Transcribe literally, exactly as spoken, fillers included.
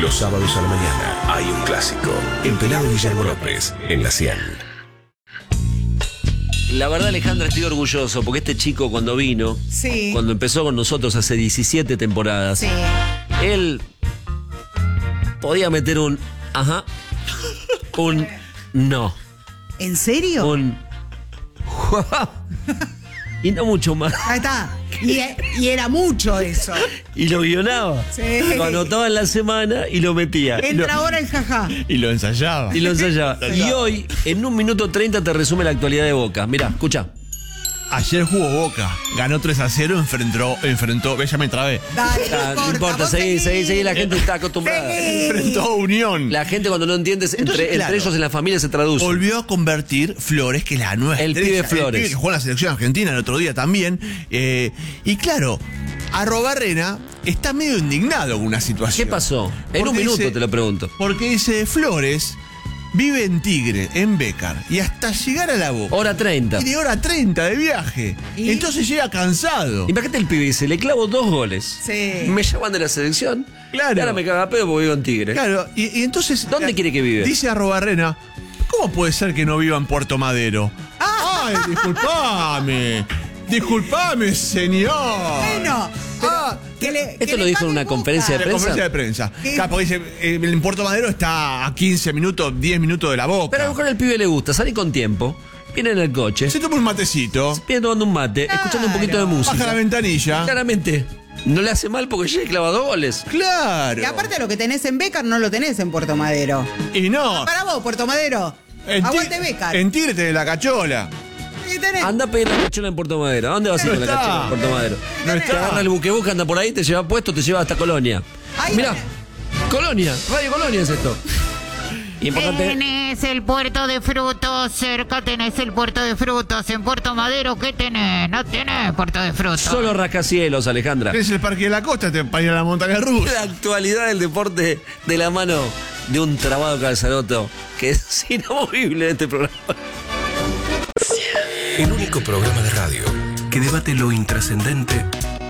Los sábados a la mañana hay un clásico. El pelado Guillermo López, en la cien. La verdad, Alejandra, estoy orgulloso porque este chico cuando vino, Sí. cuando empezó con nosotros hace diecisiete temporadas, Sí. él podía meter un ajá, un no, ¿En serio? un y no mucho más. Ahí está. Y, y era mucho eso. Y lo guionaba. Sí. Lo anotaba en la semana y lo metía. Y Entra lo, ahora el jajá. Y lo ensayaba. y lo ensayaba. Y hoy, en un minuto treinta, te resume la actualidad de Boca. Mirá, escucha. Ayer jugó Boca, ganó tres a cero, enfrentó, enfrentó, ve, ya me trabé, Dale, Ah, no corta, importa, vos seguí, seguí, seguí. seguí. La gente está acostumbrada. Seguí. enfrentó a Unión. La gente cuando no entiendes, entre, Entonces, claro, entre ellos en la familia se traduce. Volvió a convertir Flores, que es la nueva El estrella, pibe Flores. El pibe que jugó en la selección argentina el otro día también. Eh, y claro, Arrobarrena está medio indignado con una situación. ¿Qué pasó? En un Porque minuto dice- te lo pregunto. Porque dice, Flores vive en Tigre, en Bécar, y hasta llegar a la Boca Hora treinta. tiene hora treinta de viaje. ¿Y? Entonces llega cansado. Imagínate el pibe dice, le clavo dos goles. Sí. Me llaman de la selección. Claro. Y ahora me caga pedo porque vivo en Tigre. Claro, y, y entonces... ¿Dónde quiere que vive? Dice Arrobarrena, ¿cómo puede ser que no viva en Puerto Madero? ¡Ay, disculpame! ¡Disculpame, señor! Bueno, pero Ah, que le- esto que lo le dijo en pague una Boca. conferencia de la prensa. conferencia de prensa. ¿Qué? Claro, porque dice, eh, en Puerto Madero está a quince minutos, diez minutos de la Boca. Pero a lo mejor al pibe le gusta, sale con tiempo, viene en el coche, Se toma un matecito, viene tomando un mate, Claro. escuchando un poquito de baja música. la ventanilla. Claramente, no le hace mal porque llega y clava dos goles. Claro. Y aparte lo que tenés en Bécar no lo tenés en Puerto Madero. Y no. Para vos, Puerto Madero. En, Aguante Ti- Bécar. en Tigre tenés la cachola. ¿Qué tenés? Anda a pedir la cachola en Puerto Madero. ¿A dónde vas a ir No con la está. cachola en Puerto Madero? No Te está. agarra el buquebus, anda por ahí, te lleva puesto, te lleva hasta Colonia. Ahí Mirá, tenés. Colonia, Radio Colonia es esto. Y importante, Tenés el puerto de frutos, cerca tenés el puerto de frutos. En Puerto Madero, ¿qué tenés? No tenés puerto de frutos. solo rascacielos, Alejandra. Tenés el Parque de la Costa te, para ir a la montaña rusa. La actualidad del deporte de la mano de un trabado calzaroto que es inamovible en este programa. El único programa de radio que debate lo intrascendente